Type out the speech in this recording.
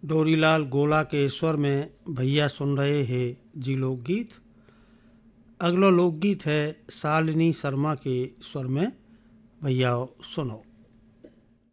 डोरीलाल गोला के स्वर में भैया सुन रहे हैं जी लोकगीत। अगला लोकगीत है शालिनी शर्मा के स्वर में, भैया सुनो।